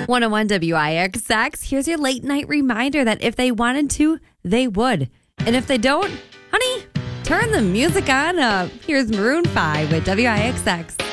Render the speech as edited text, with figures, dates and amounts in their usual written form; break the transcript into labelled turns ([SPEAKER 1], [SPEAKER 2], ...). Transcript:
[SPEAKER 1] 101 WIXX. Here's your late night reminder that if they wanted to, they would. And if they don't, honey, turn the music on up. Here's Maroon 5 with WIXX.